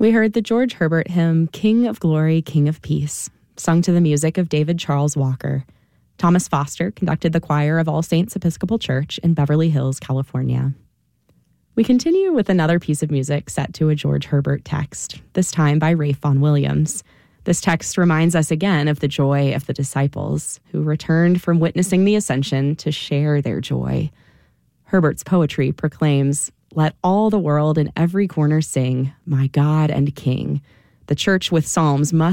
We heard the George Herbert hymn, King of Glory, King of Peace, sung to the music of David Charles Walker. Thomas Foster conducted the choir of All Saints Episcopal Church in Beverly Hills, California. We continue with another piece of music set to a George Herbert text, this time by Ralph Vaughan Williams. This text reminds us again of the joy of the disciples who returned from witnessing the ascension to share their joy. Herbert's poetry proclaims, "Let all the world in every corner sing, my God and King." The church with psalms must